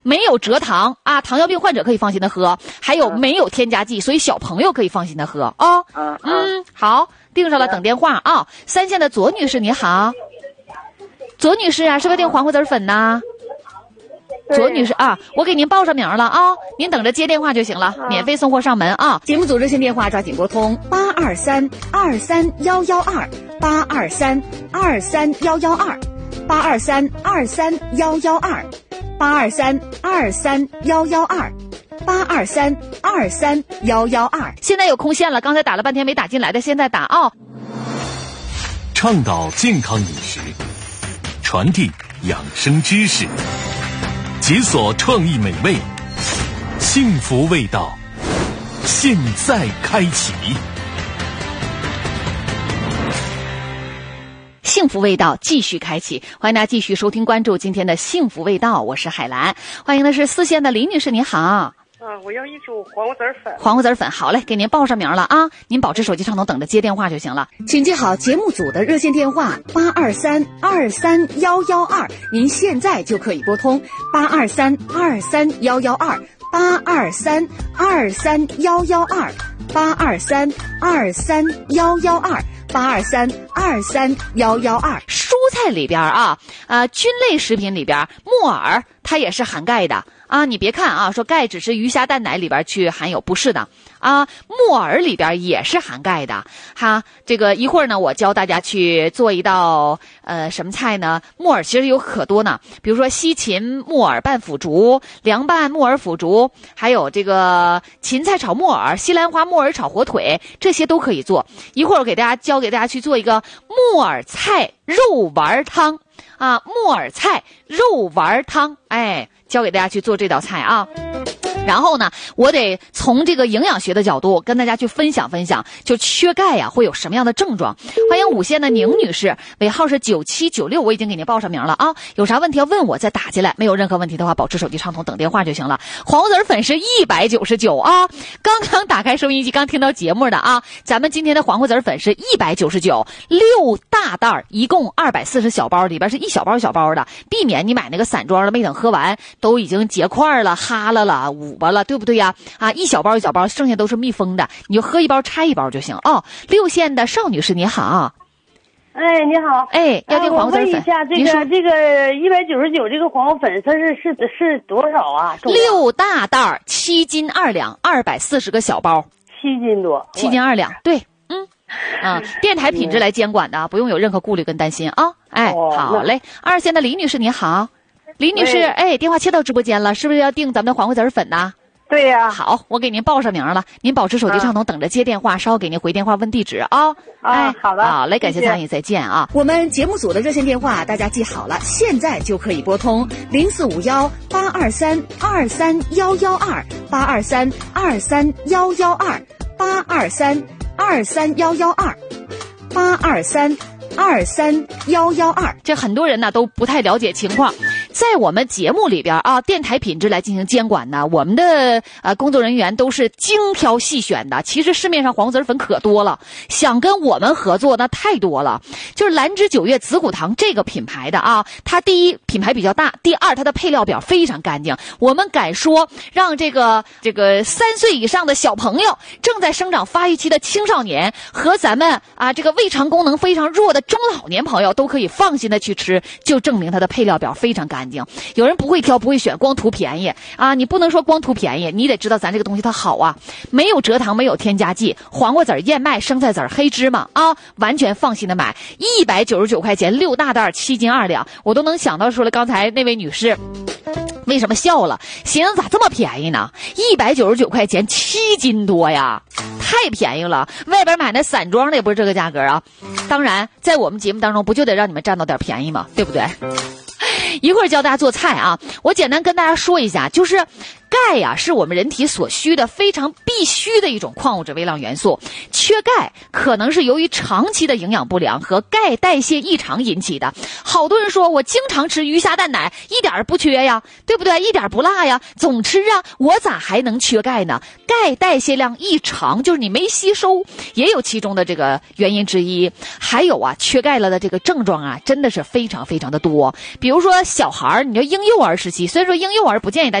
没有蔗糖啊，糖尿病患者可以放心的喝，还有没有添加剂，所以小朋友可以放心的喝啊。好，订上了，等电话啊。3线的左女士你好，左女士啊，是不是订黄瓜子粉呢？左女士啊，我给您报上名了啊，您等着接电话就行了，免费送货上门啊。节目组热线电话抓紧拨通823-23-112，823-23-112，823-23-112，823-23-112。现在有空线了，刚才打了半天没打进来的，现在打啊。 倡导健康饮食，传递养生知识，解锁创意美味，幸福味道，现在开启。 幸福味道继续开启，欢迎大家继续收听关注今天的幸福味道，我是海兰。欢迎的是4线的李女士，你好。 我要一组黄瓜籽粉。 黄瓜籽粉，好嘞，给您报上名了啊，您保持手机畅通，等着接电话就行了。请记好节目组的热线电话823-23-112，您现在就可以拨通823-23-112，823-23-112，823-23-112。蔬菜里边啊，菌类食品里边，木耳它也是含钙的啊。你别看啊，说钙只是鱼虾蛋奶里边去含有，不是的啊，木耳里边也是含钙的哈。这个一会儿呢，我教大家去做一道什么菜呢？木耳其实有可多呢，比如说西芹木耳拌腐竹、凉拌木耳腐竹，还有这个芹菜炒木耳、西兰花木耳炒火腿，这些都可以做。一会儿我教给大家去做一个木耳菜肉丸汤啊，木耳菜肉丸汤，教给大家去做这道菜啊。然后呢，我得从这个营养学的角度跟大家去分享，就缺钙啊会有什么样的症状。欢迎5线的宁女士，尾号是9796，我已经给您报上名了啊。有啥问题要问我再打进来，没有任何问题的话保持手机畅通，等电话就行了。黄瓜籽粉是199啊，刚刚打开收音机刚听到节目的啊，咱们今天的黄瓜籽粉是199，6大袋一共240小包，里边是一小包小包的，避免你买那个散装的没等喝完都已经结块了、哈了、捂巴了，对不对呀？啊，一小包一小包，剩下都是密封的，你就喝一包拆一包就行哦。6线的邵女士你好。 你好。 要订黄瓜籽粉。 我问一下，这个199这个黄瓜粉它是多少啊 ？6大袋7斤2两，240个小包 ，7斤多 ，7斤2两，对，电台品质来监管的，不用有任何顾虑跟担心啊。好嘞。2线的李女士你好。李女士，电话切到直播间了，是不是要订咱们的黄瓜籽粉呢？ 对呀。 好，我给您报上名了，您保持手机畅通，等着接电话，稍后给您回电话问地址啊。 好的。 好嘞，感谢参与，再见啊。我们节目组的热线电话大家记好了，现在就可以拨通0451-823-23-112，823-23-112，823-23-112。这很多人呢都不太了解情况。在我们节目里边啊，电台品质来进行监管呢，我们的工作人员都是精挑细选的。其实市面上黄瓜籽粉可多了，想跟我们合作那太多了。就是兰芝9月紫骨堂这个品牌的啊，它第一品牌比较大，第二它的配料表非常干净。我们敢说，让这个3岁以上的小朋友、正在生长发育期的青少年和咱们这个胃肠功能非常弱的中老年朋友都可以放心的去吃，就证明它的配料表非常干净。有人不会挑不会选，光图便宜啊！你不能说光图便宜，你得知道咱这个东西它好啊，没有蔗糖，没有添加剂，黄瓜籽、燕麦、生菜籽、黑芝麻啊，完全放心的买，199块钱6大袋7斤2两，我都能想到说了刚才那位女士为什么笑了，寻思咋这么便宜呢？199块钱7斤多呀，太便宜了，外边买那散装的也不是这个价格啊。当然在我们节目当中不就得让你们占到点便宜吗？对不对？一会儿教大家做菜啊，我简单跟大家说一下，就是钙钙呀，是我们人体所需的非常必须的一种矿物质微量元素。缺钙可能是由于长期的营养不良和钙代谢异常引起的。好多人说我经常吃鱼虾蛋奶，一点不缺呀，对不对？一点不落呀，总吃啊，我咋还能缺钙呢？钙代谢量异常，就是你没吸收，也有其中的这个原因之一。还有啊，缺钙了的这个症状啊，真的是非常非常的多。比如说小孩儿，你说婴幼儿时期，虽然说婴幼儿不建议大家